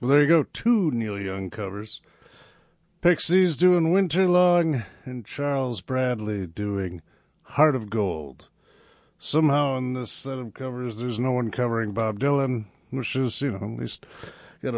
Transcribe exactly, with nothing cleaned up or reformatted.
Well, there you go. Two Neil Young covers. Pixies doing Winter Long and Charles Bradley doing Heart of Gold. Somehow in this set of covers, there's no one covering Bob Dylan, which is, you know, at least